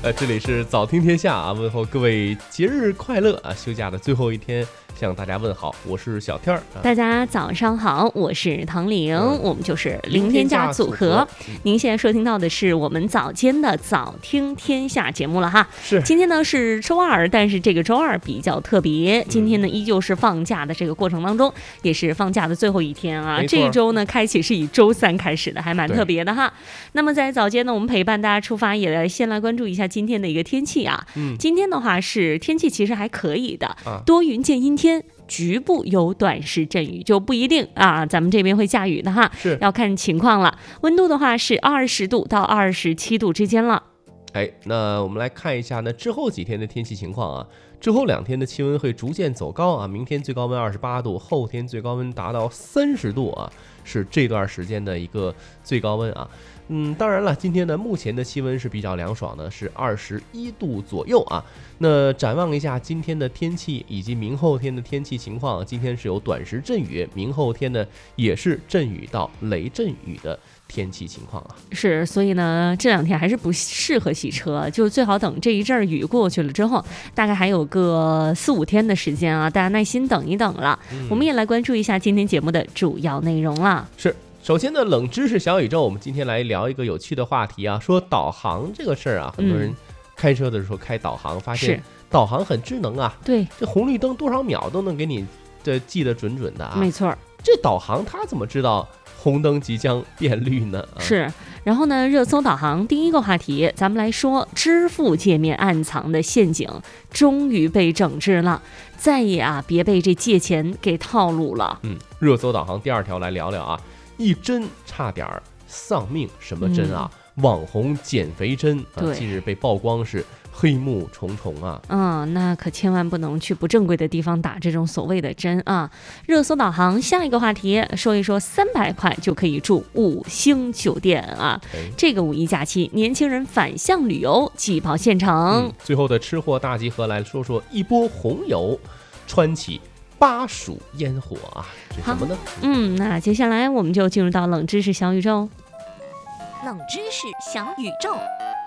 这里是早听天下啊，问候各位节日快乐啊！休假的最后一天，向大家问好，我是小天儿。 大家早上好，我是唐玲，我们就是零添加组合。您现在收听到的是我们早间的早听天下节目了哈。 是， 今天呢是周二，但是这个周二比较特别，今天呢依旧是放假的这个过程当中，也是放假的最后一天啊。这一周呢开启是以周三开始的，还蛮特别的哈。那么在早间呢，我们陪伴大家出发，也先来关注一下今天的一个天气啊。今天的话是天气其实还可以的，多云见阴天。局部有短时阵雨，就不一定啊，咱们这边会下雨的哈， 是要看情况了。温度的话是20度到27度之间了。 那我们来看一下呢之后几天的天气情况啊。之后2天的气温会逐渐走高啊，明天最高温28度，后天最高温达到30度啊，是这段时间的一个最高温啊。当然了，今天呢目前的气温是比较凉爽的，是21度左右啊。那展望一下今天的天气以及明后天的天气情况，今天是有短时阵雨，明后天呢也是阵雨到雷阵雨的天气情况啊。 是，所以呢这2天还是不适合洗车，就最好等这一阵雨过去了之后，大概还有个4-5天的时间啊，大家耐心等一等了。我们也来关注一下今天节目的主要内容了。 是，首先呢，冷知识小宇宙，我们今天来聊一个有趣的话题啊，说导航这个事儿啊，很多人开车的时候开导航，发现导航很智能啊， 对， 这红绿灯多少秒都能给你记得准准的啊， 没错。 这导航它怎么知道红灯即将变绿呢？ 是，然后呢，热搜导航第一个话题，咱们来说支付界面暗藏的陷阱终于被整治了，再也别被这借钱给套路了。 热搜导航第2条来聊聊啊，一针差点丧命，什么针啊？网红减肥针啊，近日被曝光是黑幕重重啊。 那可千万不能去不正规的地方打这种所谓的针啊。热搜导航下一个话题，说一说300块就可以住5星酒店啊。这个5一假期，年轻人返乡旅游挤爆县城。 最后的吃货大集合来说说一波红油穿起巴蜀烟火啊，这什么呢？ 那接下来我们就进入到冷知识小宇宙。 冷知识小宇宙。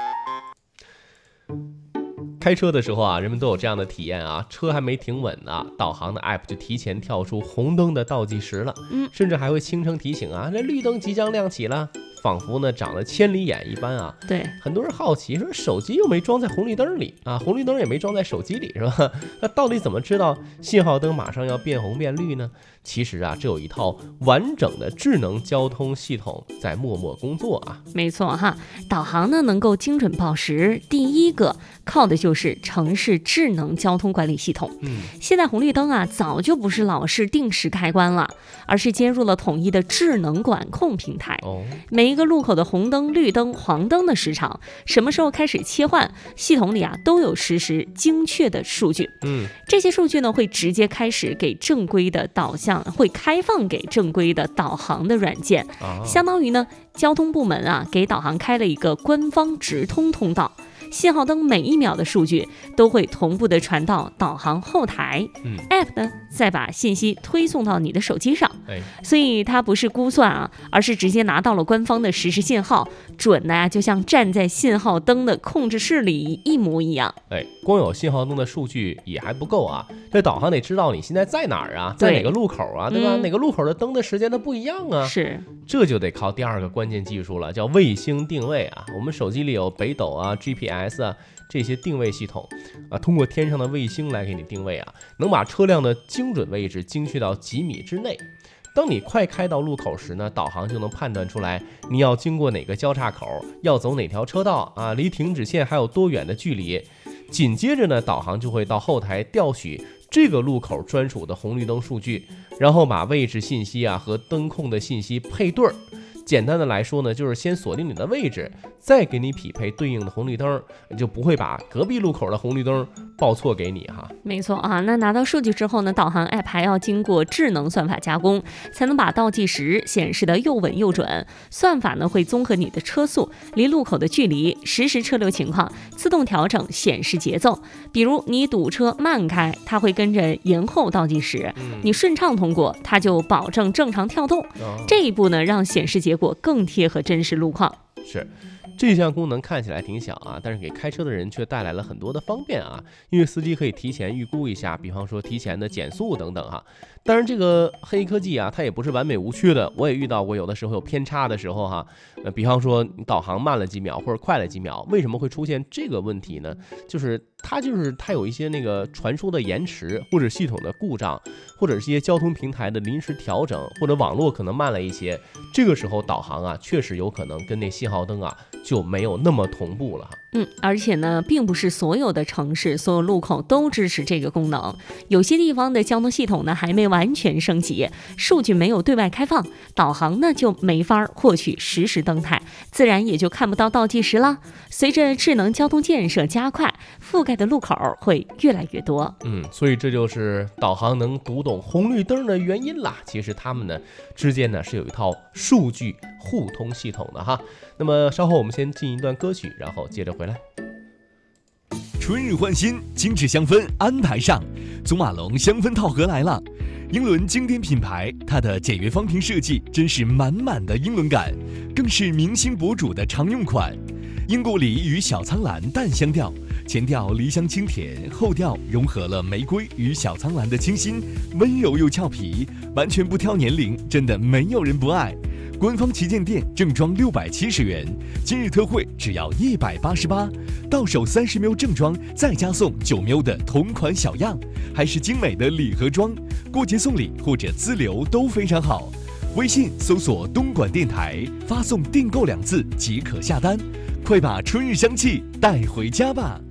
开车的时候啊，人们都有这样的体验啊，车还没停稳呢，导航的 app 就提前跳出红灯的倒计时了，甚至还会轻声提醒啊，这绿灯即将亮起了，仿佛呢长了千里眼一般啊。 对， 很多人好奇说，手机又没装在红绿灯里啊，红绿灯也没装在手机里是吧？那到底怎么知道信号灯马上要变红变绿呢？其实啊，这有一套完整的智能交通系统在默默工作啊。 没错哈，导航呢能够精准报时，第一个靠的就是城市智能交通管理系统。现在红绿灯啊早就不是老式定时开关了，而是接入了统一的智能管控平台。每一个路口的红灯、绿灯、黄灯的时长，什么时候开始切换，系统里都有实时精确的数据。这些数据呢会直接开始给正规的导向，会开放给正规的导航的软件，相当于呢交通部门给导航开了一个官方直通通道。信号灯每1秒的数据都会同步的传到导航后台，App 呢再把信息推送到你的手机上，所以它不是估算而是直接拿到了官方的实时信号，准的就像站在信号灯的控制室里一模一样。 光有信号灯的数据也还不够啊，这导航得知道你现在在哪儿啊，在哪个路口啊，对吧？哪个路口的灯的时间它不一样啊， 是， 这就得靠第2个关键技术了，叫卫星定位啊。我们手机里有北斗啊、GPS 啊这些定位系统啊，通过天上的卫星来给你定位啊，能把车辆的精准位置精确到几米之内。当你快开到路口时呢，导航就能判断出来你要经过哪个交叉口，要走哪条车道啊，离停止线还有多远的距离。紧接着呢，导航就会到后台调取这个路口专属的红绿灯数据，然后把位置信息和灯控的信息配对儿。简单的来说呢，就是先锁定你的位置，再给你匹配对应的红绿灯，就不会把隔壁路口的红绿灯报错给你哈。 没错啊，那拿到数据之后呢，导航 App 还要经过智能算法加工，才能把倒计时显示的又稳又准。算法呢会综合你的车速、离路口的距离、实时车流情况，自动调整显示节奏。比如你堵车慢开，它会跟着延后倒计时；你顺畅通过，它就保证正常跳动。这一步呢，让显示结果更贴合真实路况。 是。 这项功能看起来挺小啊，但是给开车的人却带来了很多的方便啊，因为司机可以提前预估一下，比方说提前的减速等等哈。当然这个黑科技啊，它也不是完美无缺的，我也遇到过有的时候有偏差的时候哈，比方说导航慢了几秒或者快了几秒，为什么会出现这个问题呢？就是它有一些那个传输的延迟，或者系统的故障，或者是一些交通平台的临时调整，或者网络可能慢了一些，这个时候导航啊确实有可能跟那信号灯啊就没有那么同步了哈。 而且呢，并不是所有的城市、所有路口都支持这个功能。有些地方的交通系统呢还没完全升级，数据没有对外开放，导航呢就没法获取实时动态，自然也就看不到倒计时了。随着智能交通建设加快，覆盖的路口会越来越多。 所以这就是导航能读懂红绿灯的原因啦。其实它们呢之间呢是有一套数据互通系统的哈。那么稍后我们先进一段歌曲，然后接着回来。 春日换新，精致香氛安排上，祖马龙香氛套盒来了。英伦经典品牌，它的简约方瓶设计真是满满的英伦感，更是明星博主的常用款。英国梨与小苍兰淡香调，前调梨香清甜，后调融合了玫瑰与小苍兰的清新，温柔又俏皮，完全不挑年龄，真的没有人不爱。官方旗舰店正装670元，今日特惠只要188，到手30ml正装再加送9ml的同款小样，还是精美的礼盒装，过节送礼或者自留都非常好。微信搜索东莞电台，发送订购2字即可下单，快把春日香气带回家吧。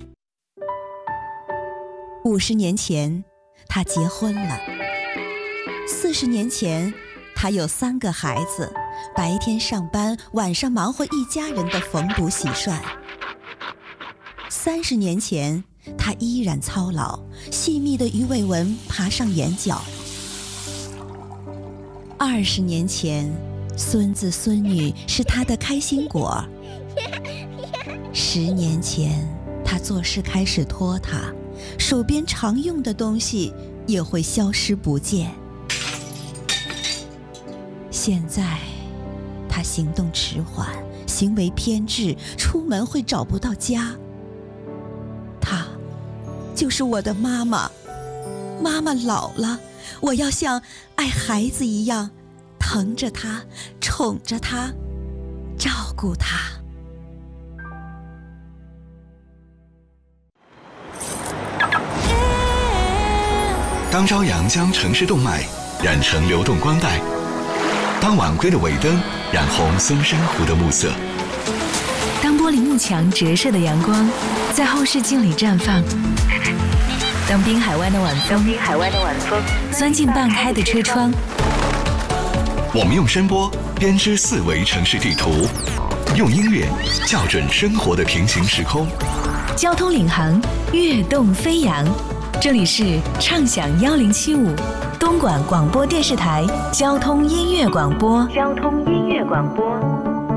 50年前他结婚了，40年前他有3个孩子，白天上班，晚上忙活一家人的缝补洗涮。30年前，他依然操劳，细密的鱼尾纹爬上眼角。20年前，孙子孙女是他的开心果。10年前，他做事开始拖沓，手边常用的东西也会消失不见。现在他行动迟缓，行为偏执，出门会找不到家。她就是我的妈妈，妈妈老了，我要像爱孩子一样疼着她，宠着她，照顾她。 当朝阳将城市动脉染成流动光带，当晚归的尾灯染红松山湖的暮色， 当玻璃幕墙折射的阳光在后视镜里绽放，当滨海湾的晚风钻进半开的车窗， 我们用声波编织4维城市地图，用音乐校准生活的平行时空。 交通领航，跃动飞扬。这里是畅享1075东莞广播电视台交通音乐广播。